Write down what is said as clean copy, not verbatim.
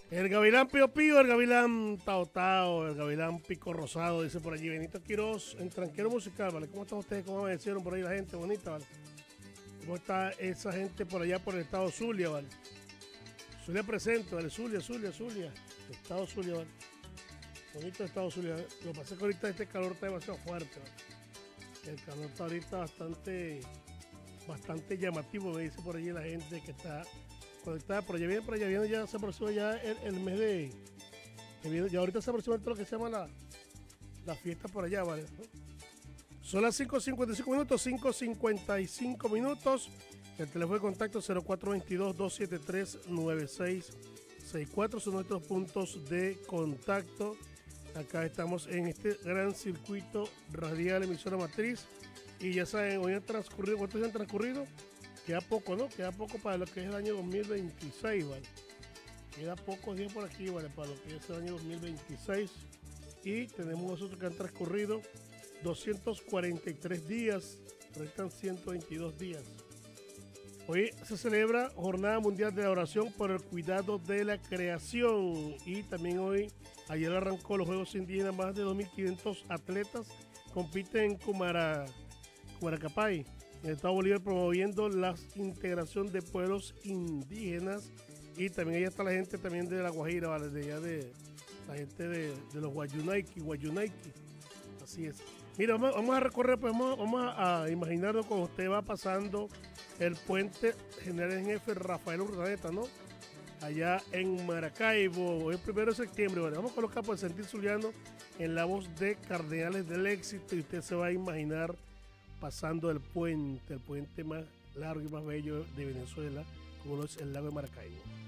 El gavilán Pío Pío, el gavilán Tao Tao, el gavilán Pico Rosado, dice por allí Benito Quiroz en Tranquero Musical, ¿vale? ¿Cómo están ustedes? ¿Cómo amanecieron por ahí la gente bonita, ¿vale? ¿Cómo está esa gente por allá por el estado Zulia, ¿vale? Zulia presente, ¿vale? Zulia. Estado Zulia, ¿vale? Bonito estado Zulia. Lo que pasa es que ahorita este calor está demasiado fuerte, ¿vale? El calor está ahorita bastante llamativo, me dice por allí la gente que está conectada. Por allá viene, ya se aproxima ya el mes de. Ya ahorita se aproxima todo lo que se llama la fiesta por allá, ¿vale? Son las 5:55 minutos, 5:55 minutos. El teléfono de contacto 0422-273-9664 son nuestros puntos de contacto. Acá estamos en este gran circuito radial emisora matriz. Y ya saben, hoy han transcurrido, ¿cuántos días han transcurrido? Queda poco, ¿no? Queda poco para lo que es el año 2026, ¿vale? Queda pocos días por aquí, ¿vale? Para lo que es el año 2026. Y tenemos nosotros que han transcurrido 243 días, restan 122 días. Hoy se celebra Jornada Mundial de la Oración por el Cuidado de la Creación. Y también ayer arrancó los Juegos Indígenas, más de 2.500 atletas compiten en Cumaracapay, en el estado de Bolívar, promoviendo la integración de pueblos indígenas. Y también ahí está la gente también de La Guajira, ¿vale? De allá de la gente de los Guayunaiki. Así es. Mira, vamos a recorrer, pues vamos a imaginarnos cuando usted va pasando el puente General en Jefe Rafael Urdaneta, ¿no? Allá en Maracaibo, el 1 de septiembre, ¿vale? Vamos a colocar por el sentir zuliano en la voz de Cardenales del Éxito y usted se va a imaginar pasando el puente más largo y más bello de Venezuela, como lo es el lago de Maracaibo.